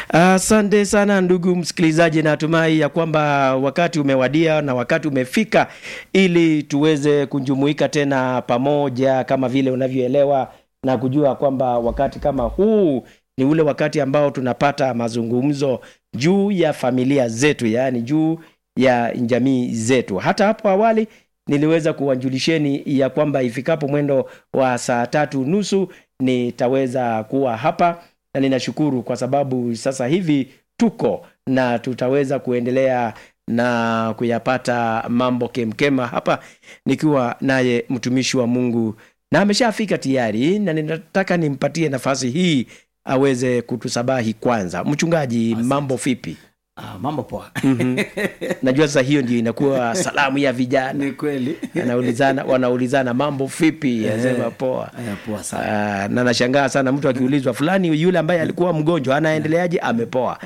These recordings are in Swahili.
Asante sana ndugu msikilizaji, natumai ya kwamba wakati umewadia na wakati umefika ili tuweze kujumuika tena pamoja kama vile unavyoelewa na kujua kwamba wakati kama huu ni ule wakati ambao tunapata mazungumzo juu ya familia zetu, yaani juu ya jamii zetu. Hata hapo awali niliweza kuwajulisheni ya kwamba ifikapo mwendo wa saa 3:30 nitaweza kuwa hapa, na ninashukuru kwa sababu sasa hivi tuko na tutaweza kuendelea na kuyapata mambo kemkema hapa nikiwa naye mtumishi wa Mungu, na ameshafika tayari, na ninataka nimpatie nafasi hii aweze kutusabahi kwanza. Mchungaji, mambo vipi? Mambo poa. Najua sasa hiyo ndio inakuwa salamu ya vijana. Ni kweli. Wanaulizana mambo vipi, anasema poa. Poa sana. Na nashangaa sana mtu akiulizwa fulani yule ambaye alikuwa mgonjwa anaendeleaje, amepoa.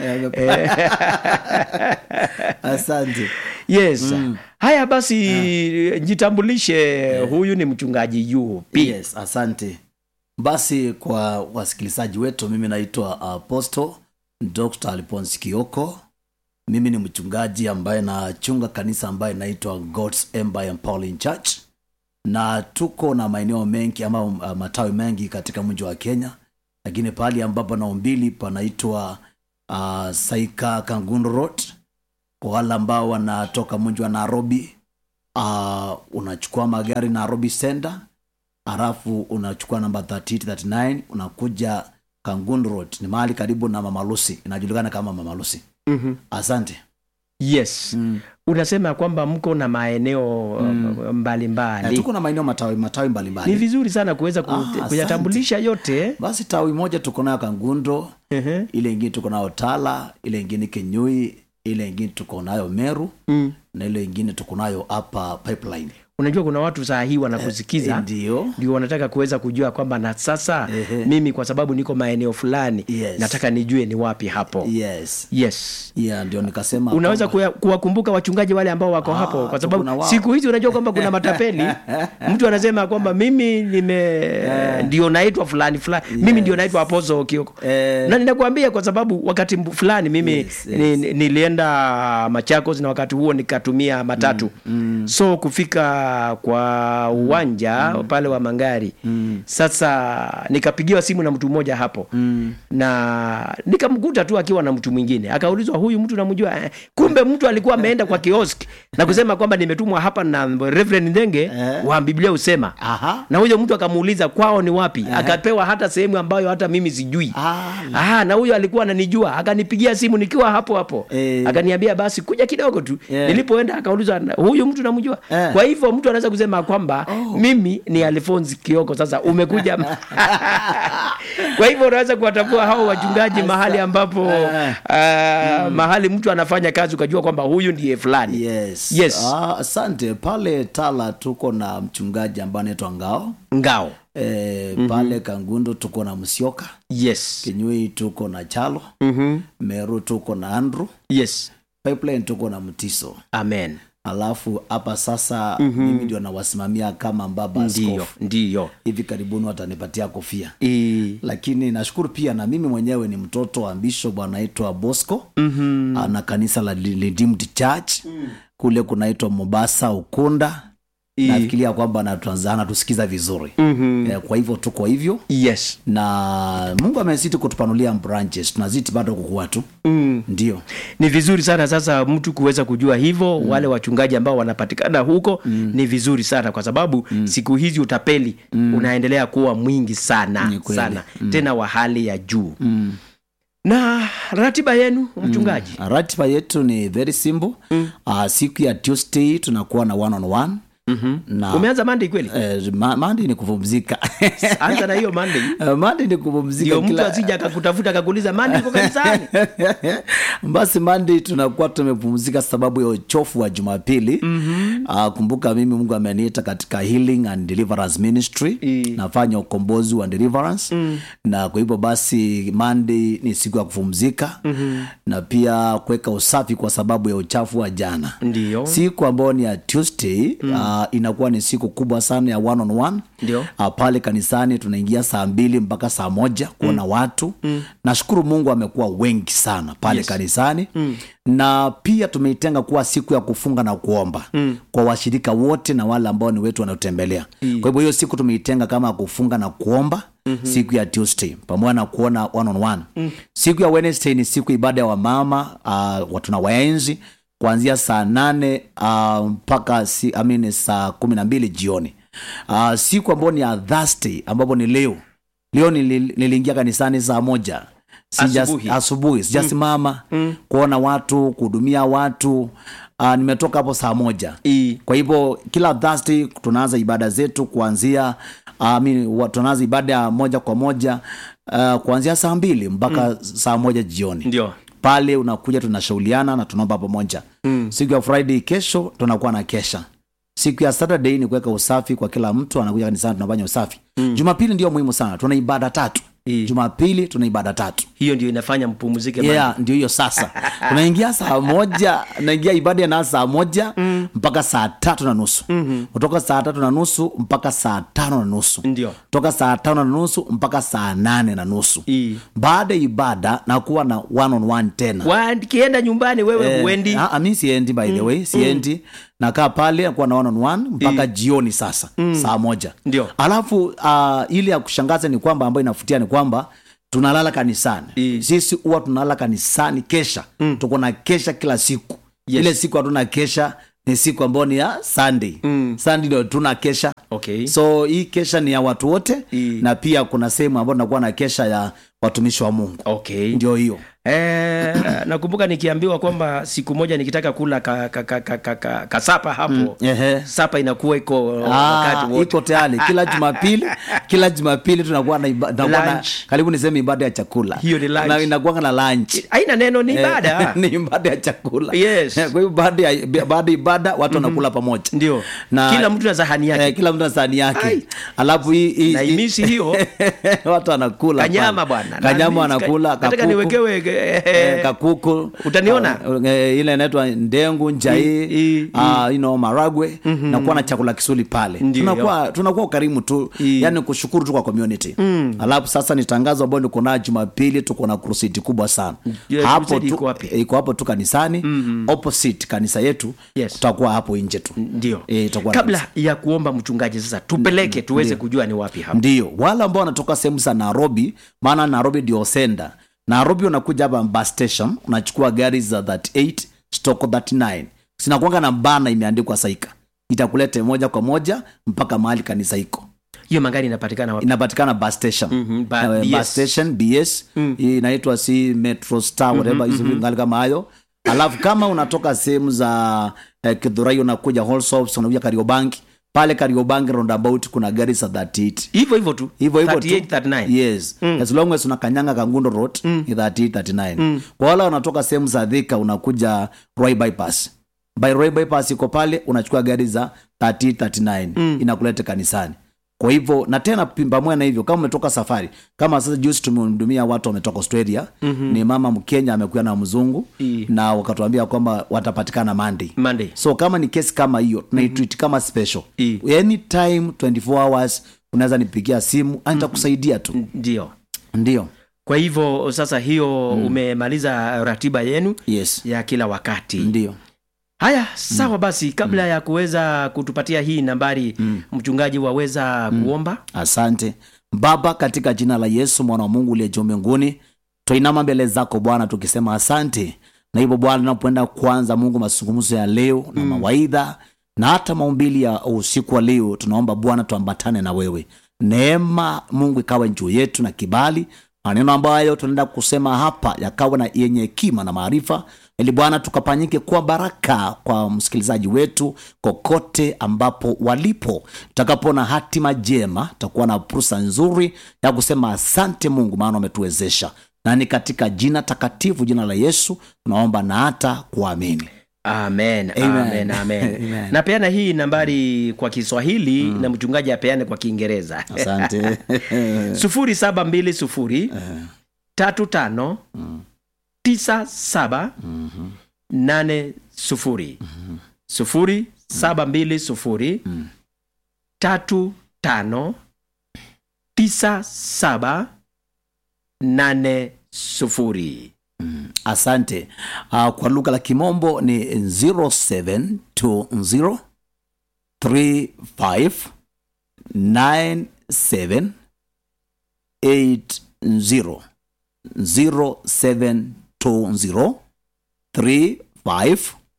Asante. Yes. Haya basi, jitambulishe, huyu ni mchungaji yupi? Yes, asante. Basi kwa wasikilizaji wetu, mimi naitwa Apostle Dr. Alphonse Kioko. Mimi ni mchungaji ambaye nachunga kanisa ambaye naitwa God's Empire Empowering Church, na tuko na maeneo mengi ama matawi mengi katika mji wa Kenya, lakini pale ambapo naombili panaitwa Saika Kangundo Road. Kwa wale ambao wanatoka mji wa Nairobi, unachukua magari Nairobi Center, halafu unachukua namba 3839 unakuja Kangundo Road. Ni mahali karibu na Mama Lucy, inajulikana kama Mama Lucy. Asante. Yes. Unasema kwamba mko na maeneo mbalimbali. Tuko na maeneo matawi mbalimbali. Ni vizuri sana kuweza kuyatambulisha yote. Basi tawi moja tuko nayo Kangundo, ile nyingine tuko nayo Tala, ile nyingine Kenyui, ile nyingine tuko nayo Meru, na ile nyingine tuko nayo hapa Pipeline. Unajua kuna watu saa hii wanakusikiza, ndio wanataka kuweza kujua kwamba na sasa mimi kwa sababu niko maeneo fulani, nataka nijue ni wapi hapo. Yes. Yeah, ndio nikasema unaweza kuwakumbuka wachungaji wale ambao wako hapo, kwa sababu siku hizi unajua kwamba kuna matapeli. Mtu anasema kwamba mimi ndio naitwa fulani, mimi ndio naitwa Apostle Kioko. Na ninakuambia kwa sababu wakati fulani mimi nilienda Machakos, na wakati huo nikatumia matatu. So kufika kwa uwanja pale wa Mangari, sasa nikapigiwa simu na mtu mmoja hapo, na nikamkuta tu akiwa na mtu mwingine. Akaulizwa, huyu mtu namjua? Kumbe mtu alikuwa ameenda kwa kioski na kusema kwamba nimetumwa hapa na Reverend Ndenge wa Biblia usema. Na huyo mtu akamuuliza kwao ni wapi, akapewa hata sehemu ambayo hata mimi sijui. Na huyo alikuwa ananijua, akanipigia simu nikiwa hapo hapo. Akaniambia basi kuja kidogo tu. Nilipoenda akaulizwa, huyu mtu namjua? Kwa hivyo mtu anaweza kusema kwamba mimi ni Alphonse Kioko, sasa umekuja. Kwa hivyo unaweza kuwatambua hao wachungaji mahali ambapo mahali mtu anafanya kazi, ukajua kwamba huyu ndiye fulani. Yes. Asante. Pale Tala tuko na mchungaji ambaye anaitwa Ngao. Pale Kangundo tuko na Musyoka. Kenyui tuko na Chalo. Meru tuko na Andrew. Pipeline tuko na Mtiso. Amen. Alafu hapa sasa mimi ndio nawasimamia kama baba askofu. Ndio. Hivi karibuni watanipatia kofia. Lakini nashukuru pia na mimi mwenyewe ni mtoto wa Bishop anaitwa Bosco. Ana kanisa la Redeemed Church. Kule kunaitwa Mombasa Ukunda. Nafikiria kwamba anatusikiza vizuri. Kwa hivyo tuko hivyo. Na Mungu amezidi kutupanulia branches. Tunazidi bado kukua tu. Ndio. Ni vizuri sana sasa mtu kuweza kujua hivyo. Wale wachungaji ambao wanapatikana huko ni vizuri sana, kwa sababu siku hizi utapeli unaendelea kuwa mwingi sana sana, tena wa hali ya juu. Na ratiba yenu mchungaji? Ratiba yetu ni very simple. Siku ya Tuesday tunakuwa na one on one. Umeanza Monday kweli? Monday ni kupumzika. Anza na hiyo Monday. Monday ni kupumzika. Ndio mtu asije akakutafuta akakuuliza Monday uko kanisani. Basi Monday tunakuwa tumepumzika sababu ya uchofu wa Jumapili. Kumbuka mimi Mungu ameniita katika Healing and Deliverance Ministry. Nafanya ukombozi wa deliverance. Na kwa hivyo basi Monday ni siku ya kupumzika. Na pia kuweka usafi kwa sababu ya uchafu wa jana. Ndio. Siku ambayo ni ya Tuesday inakuwa ni siku kubwa sana ya one on one. Ndio. Pale kanisani tunaingia saa 2 mpaka saa 1 kuona watu. Nashukuru Mungu amekuwa wengi sana pale kanisani. Na pia tumeitenga kuwa siku ya kufunga na kuomba kwa washirika wote na wale ambao ni wetu wanaotembelea. Kwa hivyo hiyo siku tumeitenga kama kufunga na kuomba. Siku ya Tuesday pamoja na kuona one on one. Siku ya Wednesday ni siku ibada ya wamama, watu na waenzi kuanzia saa 8 mpaka saa 12 jioni. Siku ambayo ni ya Thursday ambapo ni leo niliingia kanisani saa 1 asubuhi. Sijasimama kuona watu, kuhudumia watu. Nimetoka hapo saa 1. Kwa hivyo kila Thursday tunaanza ibada zetu kuanzia tunaanza ibada ya moja kwa moja kuanzia saa 2 mpaka saa 1 jioni. Ndio. Pale unakuja tunashauriana na tunaomba pamoja. Siku ya Friday kesho tunakuwa na kesha. Siku ya Saturday ni kuweka usafi kwa kila mtu anakuja kanisani, tunafanya usafi. Jumapili ndio muhimu sana. Tuna ibada 3. Jumapili tuna ibada 3. Hiyo ndio inafanya mpumzike. Ndio hiyo sasa. Tunaingia saa 1, naingia ibada na saa 1 mpaka saa 3:30. Kutoka saa 3:30 mpaka saa 5:30. Ndio. Kutoka saa 5:30 mpaka saa 8:30. Baada ya ibada na kuwa na one on one tena. Kienda nyumbani wewe huendi? Mimi siendi by the way, siendi. Nakaa pale na kuwa na one on one mpaka jioni sasa, saa 1. Ndio. Alafu ile ya kushangaza ni kwamba ambayo inafutia ni kwamba tunalala kanisani. Sisi huwa tunalala kanisani kesha. Tuko na kesha kila siku. Ile siku hatuna kesha ni siku ambayo ni ya Sunday. Sunday ndio tuna kesha. Okay. So hii kesha ni ya watu wote. Na pia kuna sehemu ambayo tunakuwa na kesha ya watumishi wa Mungu. Okay. Ndio hiyo. Nakumbuka nikiambiwa kwamba siku moja nikitaka kula kasapa hapo. Sapa inakuwa iko wakati wote. Iko tayari kila Jumapili tunakuwa na karibu niseme ibada ya chakula. Hiyo ni lunch. Na inakuwa na lunch. Haina neno, ni ibada. Ni ibada ya chakula. Yes. Kwa hiyo baada ibada watu wanakula pamoja. Ndio. Kila mtu na sahani yake. Kila mtu na sahani yake. Alafu hii na imisi hiyo watu wanakula. Kanyama bwana. Kanyama wanakula. Nataka niwekewe kakuku. Utaniona? Ile inaitwa ndengu, njai, maragwe na kuwa na chakula kisuli pale. Tunakuwa ukarimu tu. Yani kushukuru tu kwa community. Alafu sasa ni tangazo ambalo niko na Jumapili tuko na crusade kubwa sana. Hapo iko hapo tu kanisani, opposite kanisa yetu. Tutakuwa hapo nje tu. Ndio. Kabla ya kuomba mchungaji sasa tupeleke tuweze kujua ni wapi hapo. Ndio. Wale ambao wanatoka sehemu za Nairobi, maana Nairobi ndio senda. Nairobi unakuja hapa bus station, unachukua gari za 38 stoko 39. Sinakuanga na bana imeandikwa Saika. Itakulete moja kwa moja mpaka mahali kanisa iko. Hiyo magari inapatikana wapi? Inapatikana bus station. Bus station BS. Inaitwa Metro Star whatever hizo vingali kama hayo. Alafu kama unatoka sehemu za Kidhurai unakuja Holsops, unakuja Kariobangi. Pale Kariobangi roundabout kuna gari za 38. Hivyo tu. 38 39. Yes. As long as unakanyanga Kangundo Road ni 38. Kwa wale wanatoka sehemu za Thika unakuja Roy Bypass. By Roy Bypass iko pale unachukua gari za 39 inakuleta kanisani. Kwa hivyo na tena pamoja na hivyo kama umetoka safari, kama sasa juzi tumehudumia watu wametoka Australia, ni mama Mkenya amekuja na mzungu na wakatuambia kwamba watapatikana Monday. So kama ni kesi kama hiyo tunaitreat kama special. Anytime 24 hours unaweza nipigia simu nitakusaidia tu. Ndio. Kwa hivyo sasa hiyo umemaliza ratiba yenu ya kila wakati. Ndio. Haya, sawa basi kabla ya kuweza kutupatia hii nambari mchungaji waweza kuomba. Asante. Baba, katika jina la Yesu mwana wa Mungu uliye juu mbinguni, tuinama mbele zako Bwana tukisema asante. Na hivyo Bwana tunapoenda kwanza Mungu mazungumzo ya leo na mawaidha na hata maumbili ya usiku wa leo, tunaomba Bwana tuambatane na wewe. Neema Mungu ikawe juu yetu na kibali. Maneno ambayo tunaenda kusema hapa yakawa na yenye hekima na maarifa, ili Bwana tukapanyike kwa baraka kwa msikilizaji wetu kokote ambapo walipo. Tutakapona hatima jema, tutakuwa na fursa nzuri ya kusema asante Mungu maana umetuwezesha. na ni katika jina takatifu, jina la Yesu tunaomba na hata kuamini. Amen. Amen. Amen. Napeana hii nambari kwa Kiswahili na mchungaji apeane kwa Kiingereza. Asante. 0720 35 97 80. 0720 35 97 80. Asante. Kwa lugha la Kimombo ni 0720 35 97 80. 0720 35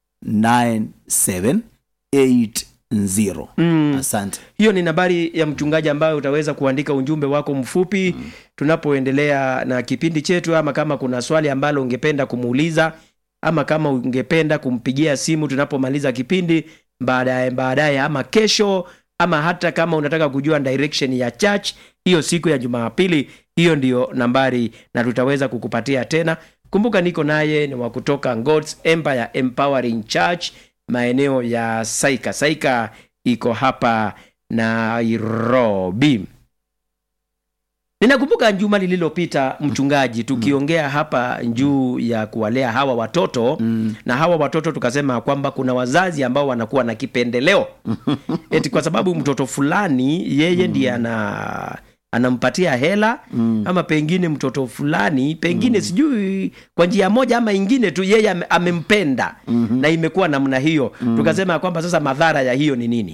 97 80. Asante. Hiyo ni nambari ya mchungaji ambayo utaweza kuandika ujumbe wako mfupi tunapoendelea na kipindi chetu, ama kama kuna swali ambalo ungependa kumuuliza, ama kama ungependa kumpigia simu tunapomaliza kipindi baadaye ama kesho, ama hata kama unataka kujua direction ya church hiyo siku ya Jumapili, hiyo ndiyo nambari na tutaweza kukupatia tena. Kumbuka niko naye ni wa kutoka God's Empire Empowering Church maeneo ya Saika. Saika iko hapa Nairobi. Ninakumbuka juma lililopita mchungaji tukiongea hapa juu ya kuwalea hawa watoto na hawa watoto tukasema kwamba kuna wazazi ambao wanakuwa na kipendeleo eti kwa sababu mtoto fulani yeye ndiye anampatia hela ama pengine mtoto fulani pengine sijui kwa njia moja ama ingine tu yeye amempenda na imekuwa namna hiyo. Tukasema kwamba sasa madhara ya hiyo ni nini?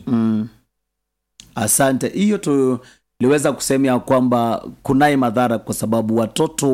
Asante. Hiyo tuliweza kusema kwamba kunaye madhara kwa sababu watoto